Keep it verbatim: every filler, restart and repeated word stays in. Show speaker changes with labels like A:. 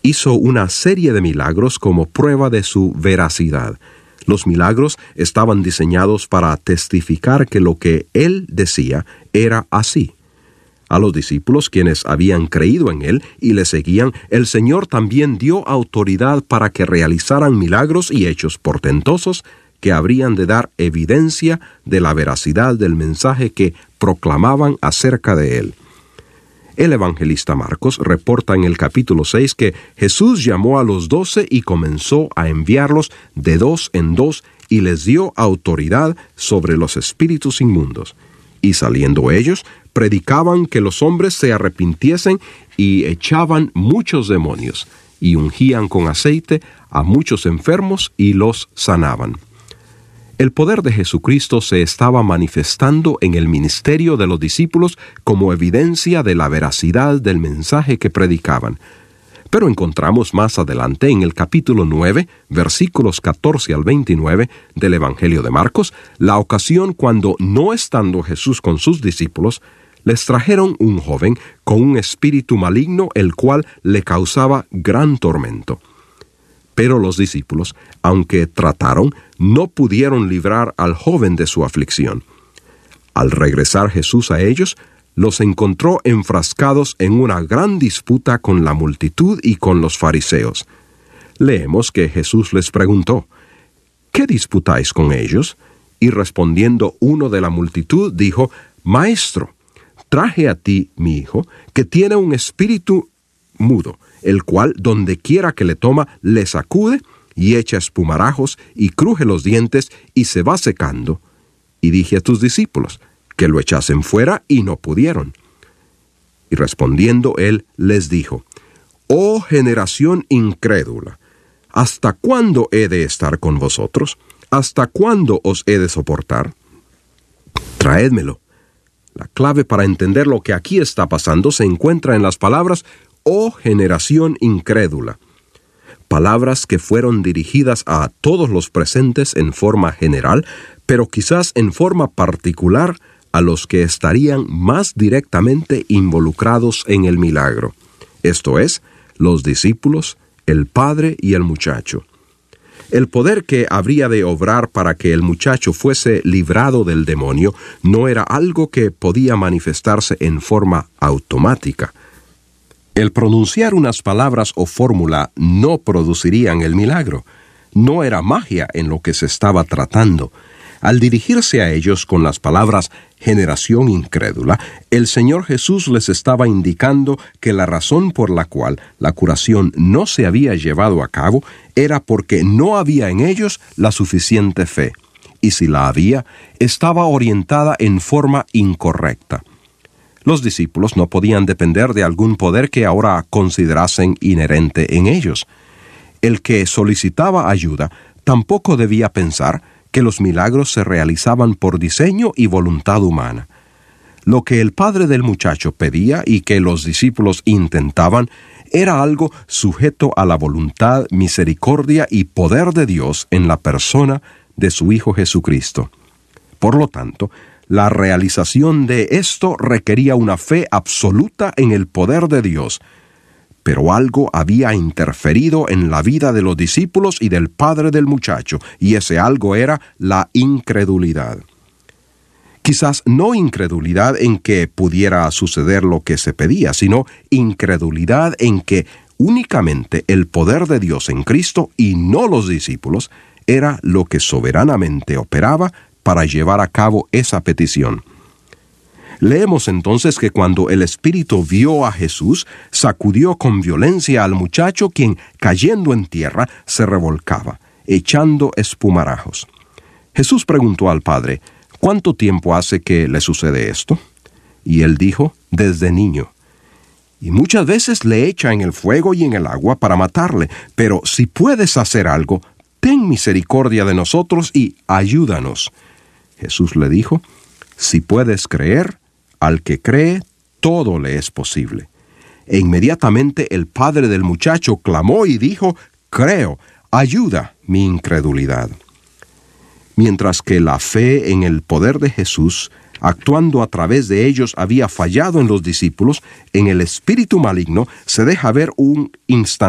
A: hizo una serie de milagros como prueba de su veracidad. Los milagros estaban diseñados para testificar que lo que él decía era así. A los discípulos, quienes habían creído en él y le seguían, el Señor también dio autoridad para que realizaran milagros y hechos portentosos que habrían de dar evidencia de la veracidad del mensaje que proclamaban acerca de él. El evangelista Marcos reporta en el capítulo seis que Jesús llamó a los doce y comenzó a enviarlos de dos en dos y les dio autoridad sobre los espíritus inmundos. Y saliendo ellos, predicaban que los hombres se arrepintiesen y echaban muchos demonios, y ungían con aceite a muchos enfermos y los sanaban. El poder de Jesucristo se estaba manifestando en el ministerio de los discípulos como evidencia de la veracidad del mensaje que predicaban. Pero encontramos más adelante en el capítulo nueve, versículos catorce al veintinueve del Evangelio de Marcos, la ocasión cuando, no estando Jesús con sus discípulos, les trajeron un joven con un espíritu maligno, el cual le causaba gran tormento. Pero los discípulos, aunque trataron, no pudieron librar al joven de su aflicción. Al regresar Jesús a ellos, los encontró enfrascados en una gran disputa con la multitud y con los fariseos. Leemos que Jesús les preguntó, ¿qué disputáis con ellos? Y respondiendo uno de la multitud, dijo, Maestro, traje a ti mi hijo, que tiene un espíritu mudo, el cual, donde quiera que le toma, le sacude y echa espumarajos y cruje los dientes y se va secando. Y dije a tus discípulos que lo echasen fuera y no pudieron. Y respondiendo él les dijo, Oh generación incrédula, ¿hasta cuándo he de estar con vosotros? ¿Hasta cuándo os he de soportar? Traédmelo. La clave para entender lo que aquí está pasando se encuentra en las palabras «Oh generación incrédula», palabras que fueron dirigidas a todos los presentes en forma general, pero quizás en forma particular a los que estarían más directamente involucrados en el milagro, esto es, los discípulos, el padre y el muchacho. El poder que habría de obrar para que el muchacho fuese librado del demonio no era algo que podía manifestarse en forma automática. El pronunciar unas palabras o fórmula no producirían el milagro. No era magia en lo que se estaba tratando. Al dirigirse a ellos con las palabras generación incrédula, el Señor Jesús les estaba indicando que la razón por la cual la curación no se había llevado a cabo era porque no había en ellos la suficiente fe, y si la había, estaba orientada en forma incorrecta. Los discípulos no podían depender de algún poder que ahora considerasen inherente en ellos. El que solicitaba ayuda tampoco debía pensar que los milagros se realizaban por diseño y voluntad humana. Lo que el padre del muchacho pedía y que los discípulos intentaban era algo sujeto a la voluntad, misericordia y poder de Dios en la persona de su Hijo Jesucristo. Por lo tanto, la realización de esto requería una fe absoluta en el poder de Dios, pero algo había interferido en la vida de los discípulos y del padre del muchacho, y ese algo era la incredulidad. Quizás no incredulidad en que pudiera suceder lo que se pedía, sino incredulidad en que únicamente el poder de Dios en Cristo y no los discípulos era lo que soberanamente operaba para llevar a cabo esa petición. Leemos entonces que cuando el Espíritu vio a Jesús, sacudió con violencia al muchacho, quien, cayendo en tierra, se revolcaba, echando espumarajos. Jesús preguntó al Padre, ¿cuánto tiempo hace que le sucede esto? Y él dijo, desde niño. Y muchas veces le echa en el fuego y en el agua para matarle, pero si puedes hacer algo, ten misericordia de nosotros y ayúdanos. Jesús le dijo, si puedes creer, al que cree, todo le es posible. E inmediatamente el padre del muchacho clamó y dijo, creo, ayuda mi incredulidad. Mientras que la fe en el poder de Jesús, actuando a través de ellos, había fallado en los discípulos, en el espíritu maligno se deja ver un instante